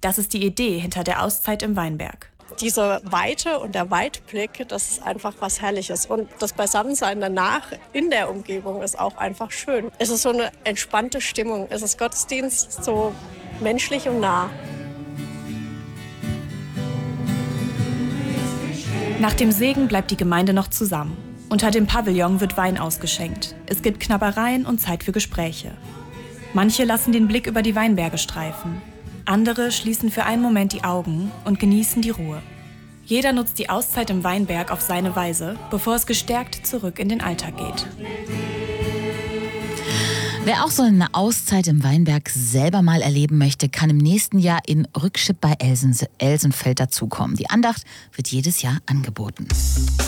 Das ist die Idee hinter der Auszeit im Weinberg. Diese Weite und der Weitblick, das ist einfach was Herrliches. Und das Beisammensein danach in der Umgebung ist auch einfach schön. Es ist so eine entspannte Stimmung. Es ist Gottesdienst so menschlich und nah. Nach dem Segen bleibt die Gemeinde noch zusammen. Unter dem Pavillon wird Wein ausgeschenkt. Es gibt Knabbereien und Zeit für Gespräche. Manche lassen den Blick über die Weinberge streifen. Andere schließen für einen Moment die Augen und genießen die Ruhe. Jeder nutzt die Auszeit im Weinberg auf seine Weise, bevor es gestärkt zurück in den Alltag geht. Wer auch so eine Auszeit im Weinberg selber mal erleben möchte, kann im nächsten Jahr in Rückschip bei Elsenfeld dazukommen. Die Andacht wird jedes Jahr angeboten.